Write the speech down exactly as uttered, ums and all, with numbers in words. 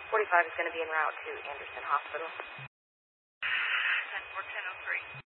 forty-five is going to be en route to Anderson Hospital. ten four ten oh three.